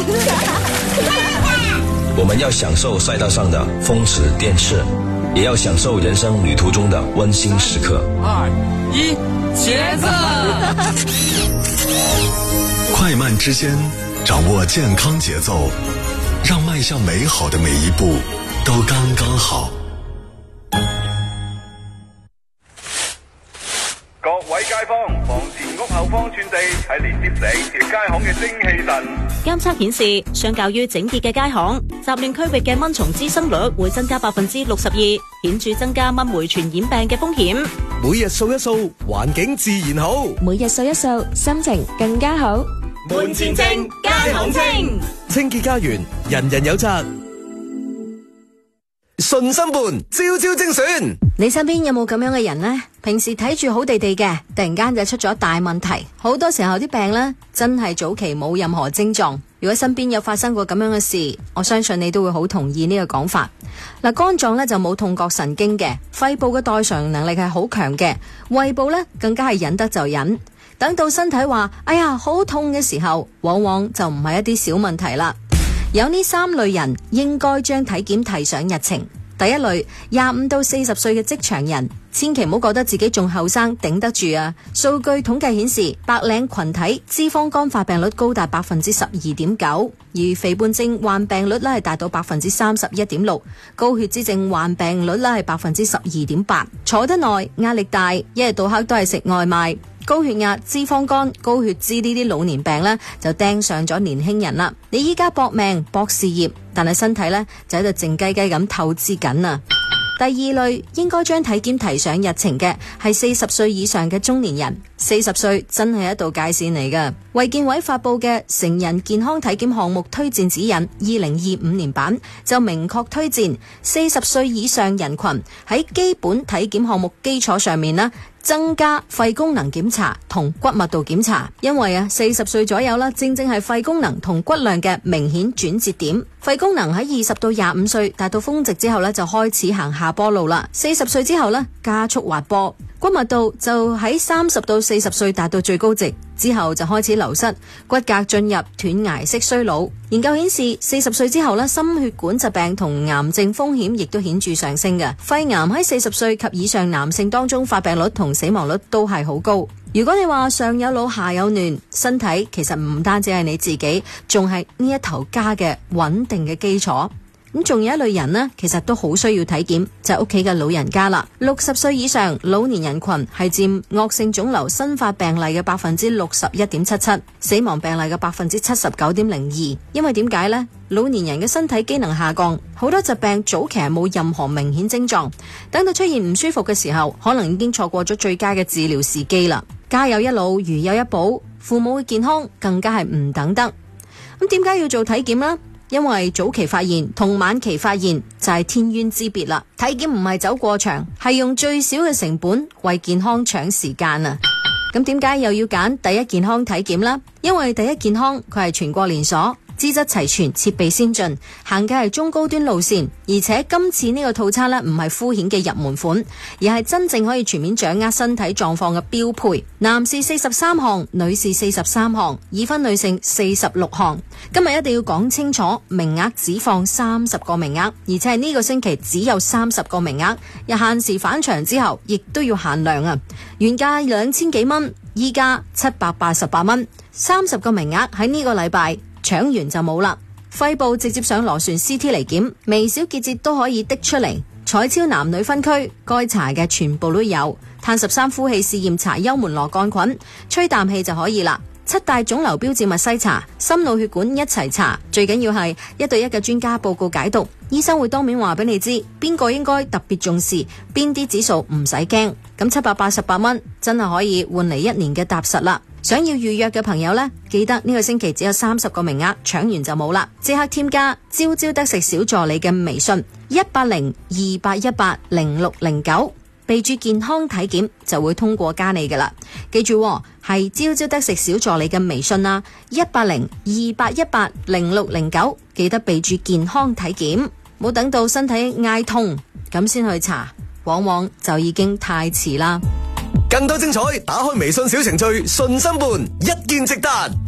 我们要享受赛道上的风驰电掣，也要享受人生旅途中的温馨時刻。 2、1，茄子！ 快慢之間，掌握健康節奏，讓邁向美好的每一步都剛剛好。 各位街坊，房前屋後方寸地係連接整條街巷嘅精氣神。 監測顯示，相較於整潔嘅街巷，雜亂區域嘅蚊蟲滋生率會增加62%，顯著增加蚊媒傳染病嘅風險。 每日掃一掃，環境自然好； 每日掃一掃，心情更加好。 門前清，街巷清， 清潔家園，人人有責。順心伴，朝朝精選。 你身邊有冇咁樣嘅人呢？平時睇住好地地嘅，突然間就出咗大問題。好多時候啲病呢，真係早期冇任何症狀。如果身邊有發生過咁樣嘅事，我相信你都會好同意呢個講法。嗱，肝臟呢就冇痛覺神經嘅，肺部嘅代償能力係好強嘅，胃部呢更加係忍得就忍。等到身體話哎呀好痛嘅時候，往往就唔係一啲小問題啦。有呢3類人應該將體檢提上日程。第一類，25到40歲嘅職場人，千祈唔好覺得自己仲後生頂得住啊！數據統計顯示，白領群體脂肪肝發病率高達 12.9%， 而肥胖症患病率係達到 31.6%， 高血脂症患病率係 12.8%。坐得耐，壓力大，一日到黑都係食外賣。高血壓、脂肪肝、高血脂呢啲老年病呢，就盯上咗年輕人啦。你依家搏命搏事業，但係身體呢，就喺度靜雞雞咁透支緊啊。第二類應該將體檢提上日程嘅係40歲以上嘅中年人。40歲真係一道界線嚟㗎。衛健委發佈嘅成人健康體檢項目推薦指引2025年版就明確推薦40歲以上人群喺基本體檢項目基礎上面呢，增加肺功能檢查同骨密度檢查，因為40歲左右啦，正係肺功能同骨量嘅明顯轉折點。肺功能喺20到25歲達到峰值之後呢，就開始行下坡路啦。40歲之後呢，加速滑坡。骨密度就喺30到40歲達到最高值，之後就開始流失，骨骼進入斷崖式衰老。研究顯示，40歲之後呢，心血管疾病同癌症風險亦都顯著上升嘅。肺癌喺40歲及以上男性當中發病率同死亡率都係好高。如果你話上有老下有嫩，身體其實唔單止係你自己，仲係呢一頭家嘅穩定嘅基礎。咁仲有一類人呢，其實都好需要體檢，就係屋企嘅老人家啦。60歲以上老年人群係佔惡性腫瘤新發病例嘅 61.77%， 死亡病例嘅 79.02%。因為點解呢？老年人嘅身體機能下降，好多疾病早期係冇任何明顯症狀，等到出現唔舒服嘅時候，可能已經錯過咗最佳嘅治療時機啦。家有一老，如有一寶，父母嘅健康更加係唔等得。咁點解要做體檢呢？因為早期發現同晚期發現就係天淵之別啦。體檢唔係走過場，係用最少嘅成本為健康搶時間啊！咁點解又要揀第一健康體檢啦？因為第一健康佢係全國連鎖，資質齊全，設備先進，行嘅係中高端路線，而且今次呢個套餐呢，唔係敷衍嘅入門款，而係真正可以全面掌握身體狀況嘅標配。男士43項，女士43項，已婚女性46項。今日一定要講清楚，名額只放30個名額，而且係呢個星期只有30個名額，限時返場之後亦都要限量啊！原價2000幾蚊，依家788蚊，30個名額喺呢個禮拜搶完就冇啦。肺部直接上螺旋 CT 嚟檢，微小結節都可以滴出嚟。彩超男女分區，該查嘅全部都有。碳13呼氣試驗查幽門螺桿菌，吹啖氣就可以啦。7大腫瘤標誌物篩查，心腦血管一齊查，最緊要係1對1嘅專家報告解讀，醫生會當面話俾你知邊個應該特別重視，邊啲指數唔使驚。咁788蚊真係可以換嚟1年嘅踏實啦。想要預約嘅朋友呢，記得呢個星期只有30個名額，搶完就冇啦。即刻添加朝朝得食小助理嘅微信18028180609，備注健康體檢就會通過加你噶啦。記住係朝朝得食小助理嘅微信啦，18028180609，記得備注健康體檢，冇等到身體嗌痛咁先去查，往往就已經太遲啦。 更多精彩，打開微信小程序，順心伴，一鍵直達。